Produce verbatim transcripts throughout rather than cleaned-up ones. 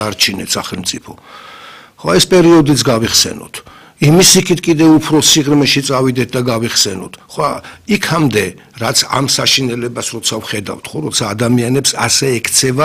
არჩინეთ სახელმწიფო. ხო, ეს პერიოდიც გავიხსენოთ. იმის იქით კიდევ უფრო სიღრმეში წავიდეთ და გავიხსენოთ. ხო, იქამდე რაც ამ საშინელებას როცა ვხედავთ, ხო, როცა ადამიანებს ასე ექცევა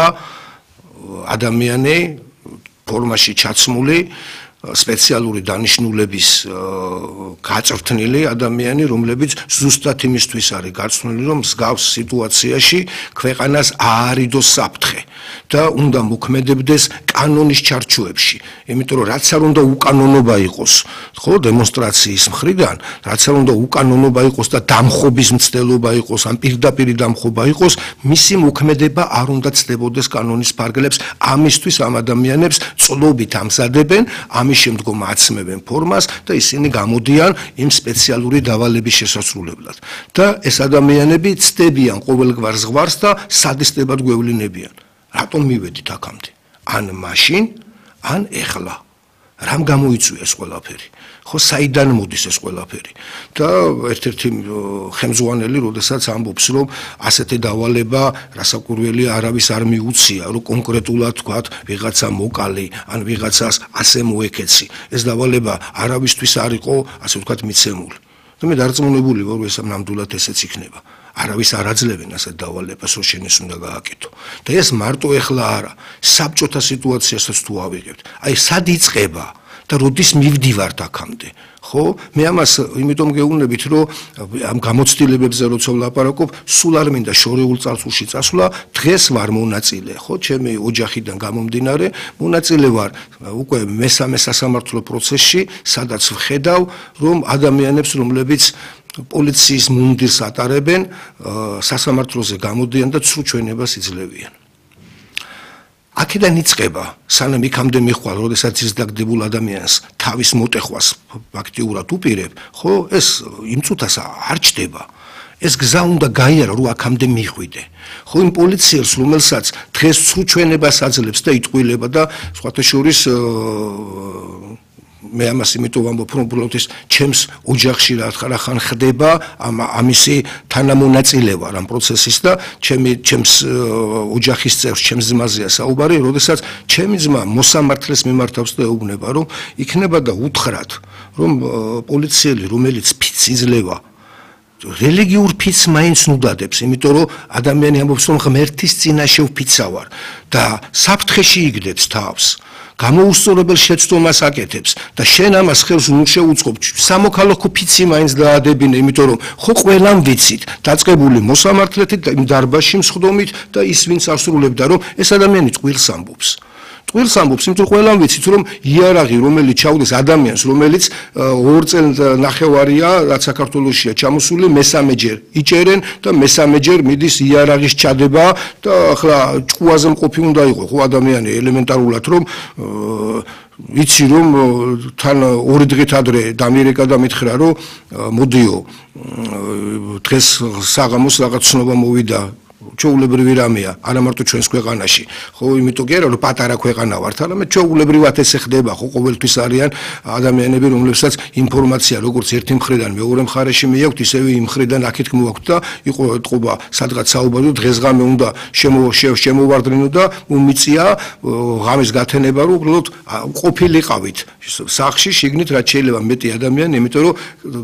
ადამიანი ფორმაში ჩაცმული სპეციალური დანიშნულების გაწვრთნილი ადამიანი, რომლებიც ზუსტად იმისთვის არის გარცნული, რომ მსგავს სიტუაციაში ქვეყანას აარიდოს საფრთხე და უნდა მოქმედებდეს კანონის ჩარჩოებში. იმიტომ რომ რაც არ უნდა უკანონობა იყოს, ხო, დემონსტრაციის მხრიდან, რაც არ უნდა უკანონობა იყოს და დამხობის მცდელობა იყოს, ან პირდაპირ დამხობა იყოს, მისი მოქმედება არ უნდა ცდებოდეს კანონის ფარგლებს. ამისთვის ამ ადამიანებს წლობით ამზადებენ, ამის შემდგომ აცმევენ ფორმას და ისინი გამოდიან იმ სპეციალური დავალების შესასრულებლად. და ეს ადამიანები ცდებიან ყოველგვარ ზღვარს და სადისდებად გვევლინებიან. რატომ მივედით აქამდე? ან მაშინ, ან ეხლა. რამ გამოიწვია ეს ყველაფერი? ხო, საიდან მოდის ეს ყველაფერი? და ერთ-ერთი ხელმძღვანელი, როდესაც ამბობს, რომ ასეთი დავალება რასაკვირველი არავის არ მიუცია, რომ კონკრეტულად თქვათ, ვიღაცა მოკალი, ან ვიღაცას ასე მოეკეცი. ეს დავალება არავისთვის არ იყო, ასე ვთქვათ, მიცემული. და მე დარწმუნებული ვარ, რომ ეს ნამდვილად ესეც იქნება. არავის არ აძლევენ ასეთ დავალებას, რომ შენ ეს უნდა გააკეთო. და ეს მარტო ეხლა არა, საბჭოთა სიტუაციასაც თუ ავიღებთ. აი, სად იწყება და როდის მივდივართ აქამდე? ხო, მე ამას იმიტომ გეუბნებით, რომ ამ გამოცდილებებზე როცა ვლაპარაკობ, სულ არ მინდა შორეულ წარსულში წასვლა, დღეს ვარ მონაწილე, ხო, ჩემი ოჯახიდან გამომდინარე, მონაწილე ვარ უკვე მესამე სასამართლო პროცესში, სადაც ვხედავ, რომ ადამიანებს, რომლებიც პოლიციის მუნდირს ატარებენ, სასამართლოზე გამოდიან და ცრუ ჩვენებას იძლევიან. აქედან იწყება, სანამ იქამდე მიხვალ, როდესაც ის დაგდებულ ადამიანს თავის მოტეხვას ფაქტიურად უპირებ, ხო, ეს იმ წუთას არ ჩდება. ეს გზა უნდა გაიარა, რომ აქამდე მიხვიდე. ხო, იმ პოლიციელს, რომელსაც დღეს ცრუ ჩვენებას აძლევს და იტყვილება და სხვათა შორის მე ამას იმიტომ ვამბობ, რომ უბრალოდ ის ჩემს ოჯახში რახან ხდება, ამისი თანამონაწილე ვარ ამ პროცესის და ჩემი ჩემს ოჯახის წევრს, ჩემს ძმაზეა საუბარი, როდესაც ჩემი ძმა მოსამართლეს მიმართავს და ეუბნება, რომ იქნება და უთხრათ, რომ პოლიციელი, რომელიც ფიცს იძლევა, რელიგიურ ფიცს მაინც ნუდადებს, იმიტომ რომ ადამიანი ამბობს, რომ ღმერთის წინაშე ვფიცავარ და საფრთხეში იგდებს თავს. გამოუსწორებელ შეცდომას აკეთებს და შენ ამას ხელს უ შეუწყობ სამოქალაქო ფიცი მაინც დაადებინე, იმიტომ რომ ხო ყველამ ვიცით, დაწყებული მოსამართლეთით და იმ დარბაზში მსხდომით და ის ვინც ასრულებდა, რომ ეს ადამიანი წყვილს ამბობს. წყვილს ამბობს, იმიტომ ყველამ ვიცით, რომ იარაღი, რომელიც ჩავდეს ადამიანს, რომელიც ორ წელს ნახევარია, რაც საქართველოსია ჩამოსული, მესამეჯერ იჭერენ და მესამეჯერ მიდის იარაღის ჩადება და ახლა ჭკუაზე მყოფი უნდა იყოს, ხო, ადამიანი ელემენტარულად, რომ იცი რომ თან ორი დღით ადრე დამირეკა და მითხრა, რომ მოდიო, დღეს საღამოს რაღაც ცნობა მოვიდა, ჩვეულებრივი რამეა, არა მარტო ჩვენს ქვეყანაში. ხო, იმიტომ კი არა, რომ პატარა ქვეყანა ვართ, არამედ ჩვეულებრივად ესე ხდება, ხო, ყოველთვის არიან ადამიანები, რომლებსაც ინფორმაცია როგორც ერთი მხრიდან მეორე მხარეში მიაქვთ, ისევე იმ მხრიდან აქეთ მოაქვთ და იყო ეთყობა სადღაც საუბარი, დღესღამე უნდა შემოვარდნინო და უმიწია ღამის გათენება, რომ უბრალოდ ყოფილიყავით სახლში, შიგნით რაც შეიძლება მეტი ადამიანი, იმიტომ რომ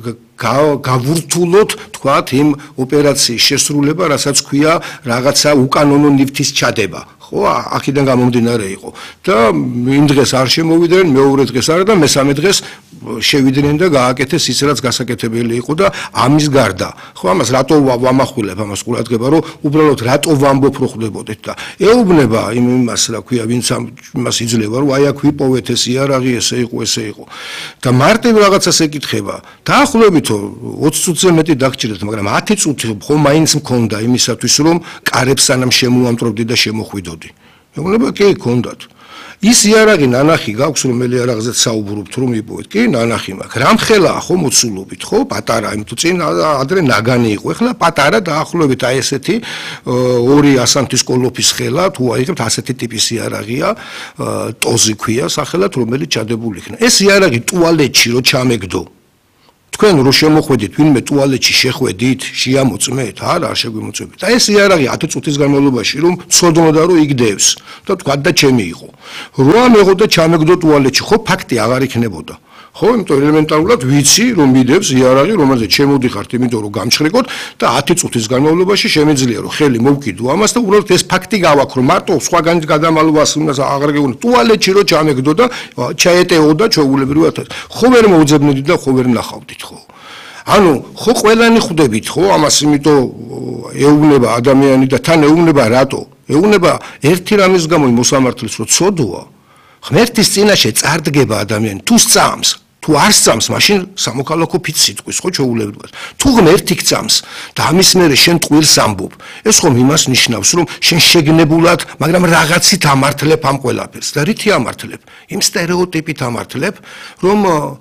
გავურთულოთ, თქვათ, იმ ოპერაციის შესრულება, რასაც ქვია რაღაცა უკანონო ნივთის ჩადება. ხო, აქედან გამომდინარე იყო. და იმ დღეს არ შემოვიდნენ, მეორე დღეს არა და მესამე დღეს შევიდნენ და გააკეთეს ის, რაც გასაკეთებელი იყო და ამის გარდა. ხო, ამას რატო ვამახვილებ, ამას ყურადღება, რომ უბრალოდ რატო ვამბობ, რომ ხვდებოდეთ და ეუბნება იმ იმას, რა ქვია, ვინც ამას იძლევა, რომ აი აქ ვიპოვეთ ეს იარაღი, ესე იყო, ესე იყო. და მარტივ რაღაცას ეკითხება. დაახლოებითო ოცი წუთზე მეტი დაგჭირეთ, მაგრამ ათი წუთი ხომ მაინც მქონდა იმისათვის, რომ კარებს სანამ შემოამტრობდი და შემოხვიდოდი. მეუბნება კი ჰქონდათ. ის იარაღი ნანახი გაქვს, რომელი იარაღზეც საუბრობთ, რომ იპოვეთ. კი, ნანახი მაქვს. რამხელაა ხო მოცულობით, ხო? პატარა, იმიტომ წინ ადრე ნაგანი იყო. ეხლა პატარა დაახლოებით აი ესეთი ორი ასანთის კოლოფის ხელა, თუ აიღებთ ასეთი ტიპის იარაღია, ტოზი ქვია სახელად, რომელიც ჩადებული იქნა. ეს იარაღი ტუალეტში რო ჩამეგდო, თქვენ რო შემოხვედით ვინმე ტუალეტში შეხვედით, შეამოწმეთ, არა, არ შეგვიმოწმებით. და ეს იარაღი ათი წუთის განმავლობაში რომ ცოდნოდა რომ იგდევს და თქვა და ჩემი იყო. რო ამეღო და ჩამეგდო ტუალეტში, ხო ფაქტი აღარ იქნებოდა. ხო, იმიტომ ელემენტარულად ვიცი რომ მიდევს იარაღი, რომელზეც შემოდიხართ, იმიტომ რომ გამჩხრიკოთ და ათი წუთის განმავლობაში შემეძლია რომ ხელი მოვკიდო ამას და უბრალოდ ეს ფაქტი გავაქრო, მარტო სხვაგან გადამალვას უნდა აღარ გეუბნო. ტუალეტში რო ჩამეგდო და ჩაეტეოდა ჩვეულებრივად. ხო ვერ მოუძებნიდით და ხო ვერ ნახავდით, ხო. ანუ ხო ყველანი ხვდებით, ხო, ამას იმიტომ ეუბნება ადამიანი და თან ეუბნება რატო? ეუბნება ერთი რამის გამო მოსამართლეს რომ ცოდოა. ღმერთის წინაშე წარდგება ადამიანი, თუ სწამს, თუ არ სწამს, მაშინ სამოქალაქო ფიც სიტყვის, ხო ჩვეულებრივად. თუ ღმერთი გწამს და ამის მერე შენ ტყუილს ამბობ, ეს ხომ იმას ნიშნავს, რომ შენ შეგნებულად, მაგრამ რაღაცით ამართლებ ამ ყველაფერს. და რითი ამართლებ? იმ სტერეოტიპით ამართლებ, რომ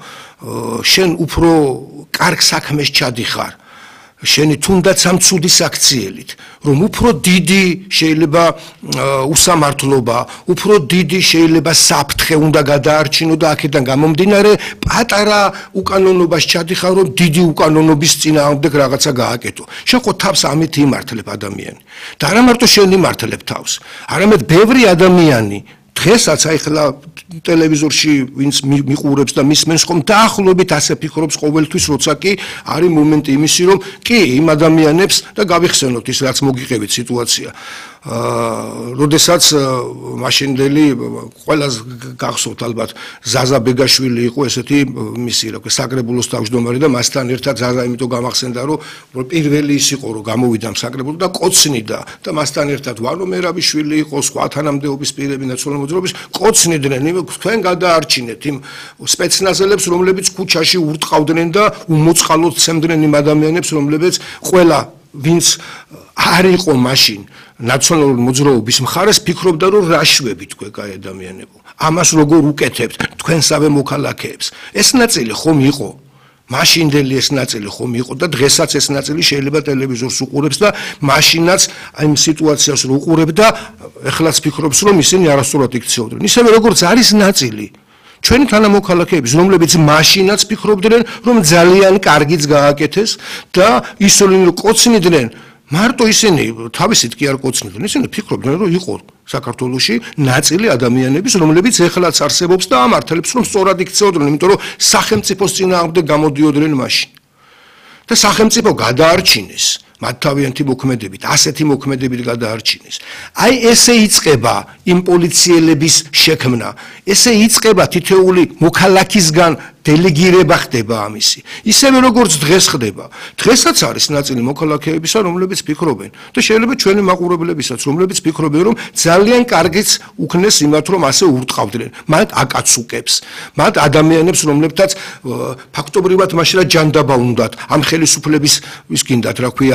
შენ უფრო კარგ საქმეს ჩადიხარ. შენი თუნდაც ამ ცუდი საქციელით, რომ უფრო დიდი შეიძლება უსამართლობა, უფრო დიდი შეიძლება საფრთხე უნდა გადაარჩინო და აქედან გამომდინარე პატარა უკანონობას ჩადიხარ, რომ დიდი უკანონობის წინააღმდეგ რაღაცა გააკეთო. შენ ხო თავს ამით იმართლებ ადამიანი. და არა მარტო შენ იმართლებ თავს, არამედ ბევრი ადამიანი დღესაც ახლა ტელევიზორში ვინც მიყურებს და მისმენს ხომ დაახლოებით ასე ფიქრობს ყოველთვის, როცა კი არის მომენტი იმისი, რომ კი იმ ადამიანებს და გავიხსენოთ ის რაც მოგიყევით სიტუაცია. აა, როდესაც მაშინდელი ყველას გახსოვთ ალბათ ზაზა ბეგაშვილი იყო ესეთი მისი რა ქვია საკრებულოს თავმჯდომარე და მასთან ერთად ზაზა იმიტომ გამახსენდა რომ პირველი ის იყო რომ გამოვიდა საკრებულო და კოცნიდა და მასთან ერთად ვანო მერაბიშვილი იყო სხვა თანამდებობის პირები ნაციონალური მოძრაობის კოცნიდნენ იმ თქვენ გადაარჩინეთ იმ სპეცნაზელებს რომლებიც ქუჩაში ურტყავდნენ და უმოწყალოდ ცემდნენ იმ ადამიანებს რომლებიც ყველა ვინც არ იყო მაშინ ნაციონალური მოძრაობის მხარეს ფიქრობდა რომ რა შვები თქვენ კაი ადამიანებო ამას როგორ უკეთებთ თქვენსავე მოქალაქეებს ეს ნაწილი ხომ იყო მაშინდელი ეს ნაწილი ხომ იყო და დღესაც ეს ნაწილი შეიძლება ტელევიზორს უყურებს და მაშინაც იმ სიტუაციას რო უყურებ და ეხლაც ფიქრობს რომ ისინი არასწორად იქცეოდნენ ისევე როგორც არის ნაწილი ჩვენი თანამოქალაქეების რომლებიც მაშინაც ფიქრობდნენ რომ ძალიან კარგიც გააკეთეს და ისინი რომ კოცნიდნენ მარტო ისინი თავისით კი არ კოცნიდნენ ისინი ფიქრობდნენ რომ იყო საქართველოში ნაწილი ადამიანების რომლებიც ეხლაც არსებობს და ამართლებს რომ სწორად იქცეოდნენ იმიტომ რომ სახელმწიფოს წინააღმდეგ გამოდიოდნენ მაშინ და სახელმწიფო გადაარჩინეს მათ თავიანთი მოქმედებით ასეთი მოქმედებით გადაარჩინეს აი ესე იწყება იმ პოლიციელების შექმნა ესე იწყება თითოეული მოქალაქისგან დელეგირება ხდება ამისი ისევე როგორც დღეს ხდება დღესაც არის ნაწილი მოქალაქეებისა რომლებიც ფიქრობენ და შეიძლება ჩვენი მაყურებლებისაც რომლებიც ფიქრობენ რომ ძალიან კარგიც უქნეს იმათ რომ ასე ურტყავდნენ მათ აკაცუკებს მათ ადამიანებს რომლებთაც ფაქტობრივად მაშინ ჯანდაბა უნდათ ამ ხელისუფლების ის გინდათ რა ქვია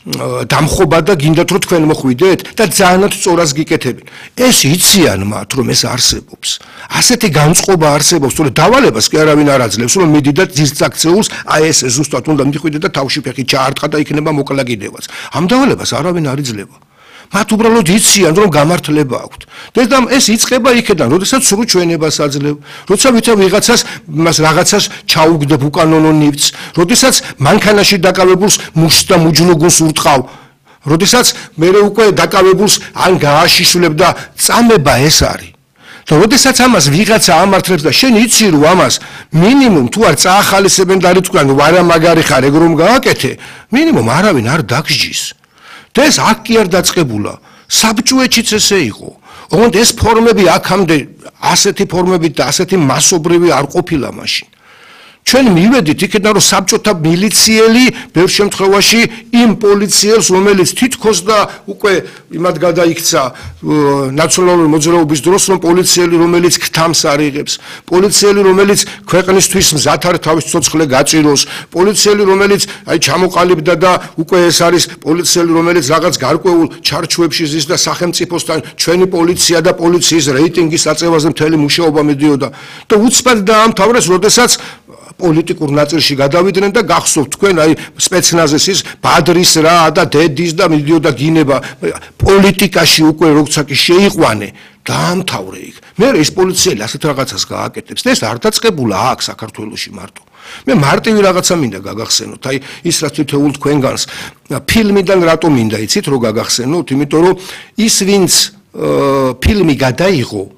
დამხობა და გინდათ რომ თქვენ მოხვიდეთ და ძალიანად სწორას გიკეთებენ ეს იციან მათ რომ ეს არსებობს ასეთი განწყობა არსებობს თორე დავალებას კი არავინ არ აძლევს რომ მიდი და ძირს აქცეულს აი ეს ზუსტად უნდა მიხვიდე და თავში ფეხი ჩაარტყა და იქნება მოკლა კიდევაც ამ დავალებას არავინ არ იძლევა მათ უბრალოდ იციან რომ გამართლება აქვთ და ეს იწყება იქიდან როდესაც სრულ ჩვენებას აძლევ როცა ვითა ვიღაცას მას რაღაცას ჩაუგდებ უკანონო ნივთს როდესაც მანქანაში დაკავებულს მუშს და მუჯლუგუნს ურტყავ როდესაც მე უკვე დაკავებულს ან გააშიშვლებ და წამება ეს არის და როდესაც ამას ვიღაცა ამართლებს და შენ იცი რომ ამას მინიმუმ თუ არ წაახალისებენ და რითქვა ვარა მაგარი ხარ ეგ რომ გააკეთე მინიმუმ არავინ არ დაგსჯის და ეს აქ კი არ დაწყებულა საბჭოეთშიც ესე იყო ოღონდ ეს ფორმები აქამდე ასეთი ფორმებით და ასეთი მასობრივი არ ყოფილა მაშინ ჩვენ მივედით იქიდან რომ საბჭოთა მილიციელი ბევრ შემთხვევაში იმ პოლიციელს რომელიც თითქოს და უკვე იმად გადაიქცა ნაციონალური მოძრაობის დროს რომ პოლიციელი რომელიც ქთამს არიღებს პოლიციელი რომელიც ქვეყნისთვის მზად არ თავის ცოცხლე გაჭიროს პოლიციელი რომელიც აი ჩამოყალიბდა და უკვე ეს არის პოლიციელი რომელიც რაღაც გარკვეულ ჩარჩოებში ზის და სახელმწიფოსთან ჩვენი პოლიცია და პოლიციის რეიტინგის აწევაზე მთელი მუშაობა მიდიოდა და უცბად დაამთავრეს როდესაც პოლიტიკურ ნაწილში გადავიდნენ და გახსოვთ თქვენ აი სპეცნაზის ბადრის რა და დედის და მიდიოდა გინება პოლიტიკაში უკვე როცა კი შეიყვანე დაამთავრე იქ მე ეს პოლიციელი ასეთ რაღაცას გააკეთებს და ეს არ დაწყებულა აქ საქართველოში მარტო მე მარტივი რაღაცა მინდა გაგახსენოთ აი ის რაც თითოეულ თქვენგანს ფილმიდან რატომ მინდა იცით რომ გაგახსენოთ იმიტომ რომ ის ვინც ფილმი გადაიღო